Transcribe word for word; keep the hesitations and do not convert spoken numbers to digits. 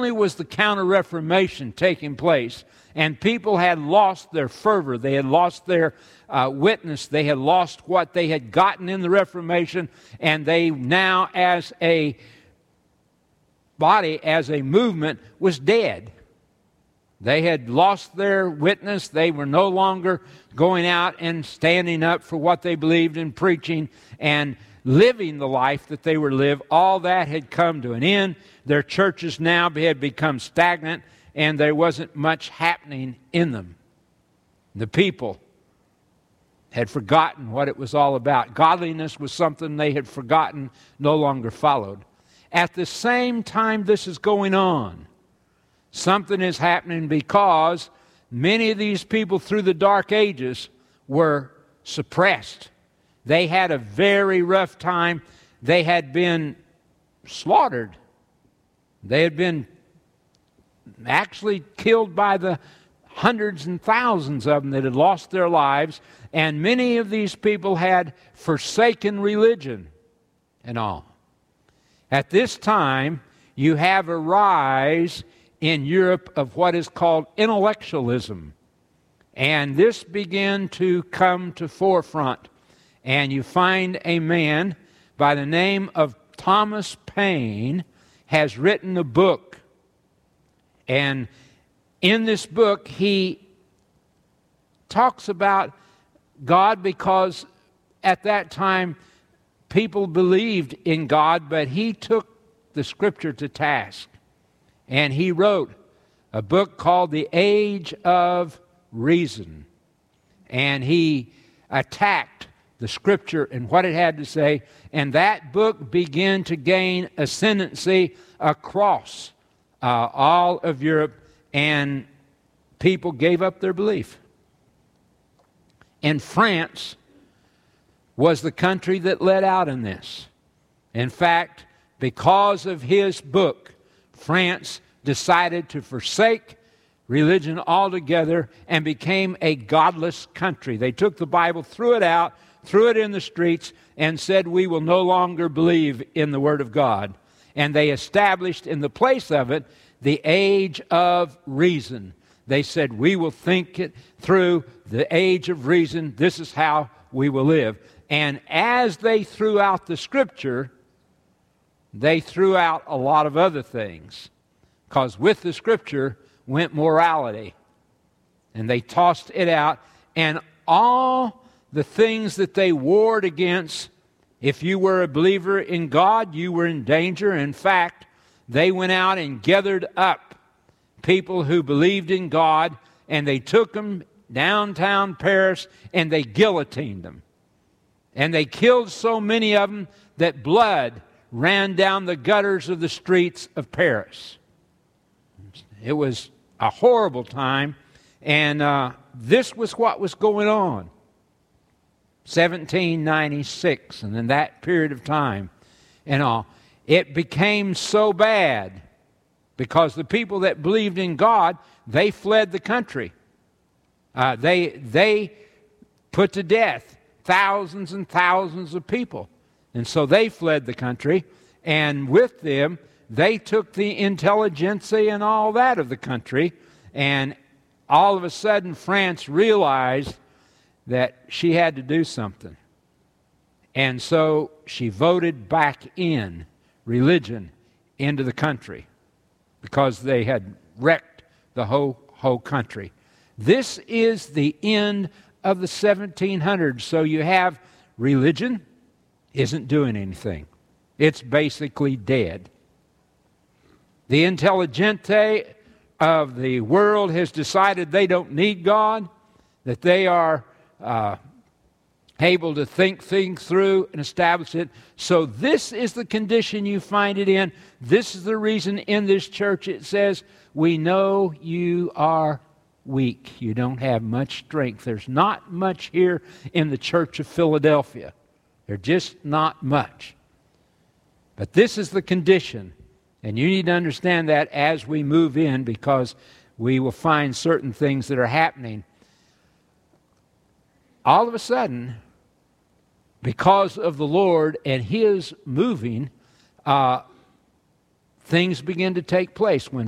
only was the Counter-Reformation taking place, and people had lost their fervor, they had lost their uh, witness, they had lost what they had gotten in the Reformation, and they now, as a body, as a movement, was dead. They had lost their witness. They were no longer going out and standing up for what they believed in, preaching and living the life that they were living. All that had come to an end. Their churches now had become stagnant, and there wasn't much happening in them. The people had forgotten what it was all about. Godliness was something they had forgotten, no longer followed. At the same time this is going on, something is happening, because many of these people through the Dark Ages were suppressed. They had a very rough time. They had been slaughtered. They had been actually killed by the hundreds and thousands of them that had lost their lives. And many of these people had forsaken religion and all. At this time, you have a rise in Europe of what is called intellectualism. And this began to come to forefront. And you find a man by the name of Thomas Paine has written a book. And in this book, he talks about God, because at that time, people believed in God, but he took the Scripture to task. And he wrote a book called The Age of Reason. And he attacked the Scripture and what it had to say. And that book began to gain ascendancy across uh, all of Europe. And people gave up their belief. And France was the country that led out in this. In fact, because of his book, France decided to forsake religion altogether and became a godless country. They took the Bible, threw it out, threw it in the streets, and said, we will no longer believe in the Word of God. And they established in the place of it the age of reason. They said, we will think it through, the age of reason. This is how we will live. And as they threw out the Scripture, they threw out a lot of other things. Because with the Scripture went morality. And they tossed it out. And all the things that they warred against, if you were a believer in God, you were in danger. In fact, they went out and gathered up people who believed in God, and they took them downtown Paris and they guillotined them. And they killed so many of them that blood ran down the gutters of the streets of Paris. It was a horrible time, and uh, this was what was going on. seventeen ninety-six, and in that period of time and all, it became so bad because the people that believed in God, they fled the country. Uh, they, they put to death thousands and thousands of people. And so they fled the country, and with them, they took the intelligentsia and all that of the country, and all of a sudden France realized that she had to do something. And so she voted back in religion into the country because they had wrecked the whole, whole country. This is the end of the seventeen hundreds. So you have religion isn't doing anything. It's basically dead. The intelligente of the world has decided they don't need God, that they are uh, able to think things through and establish it. So this is the condition you find it in. This is the reason in this church it says, we know you are weak. You don't have much strength. There's not much here in the church of Philadelphia. There's just not much. But this is the condition. And you need to understand that as we move in, because we will find certain things that are happening. All of a sudden, because of the Lord and His moving, uh, things begin to take place. When